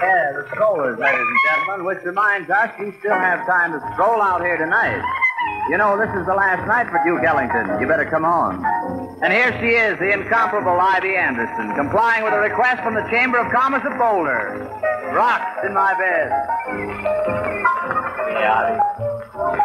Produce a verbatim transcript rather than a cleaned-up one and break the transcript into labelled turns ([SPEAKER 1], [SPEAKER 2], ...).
[SPEAKER 1] Yeah, the strollers, ladies and gentlemen, which reminds us you still have time to stroll out here tonight. You know, this is the last night for Duke Ellington. You better come on. And here she is, the incomparable Ivy Anderson, complying with a request from the Chamber of Commerce of Boulder. Rocks in my bed.
[SPEAKER 2] Yeah, Ivy.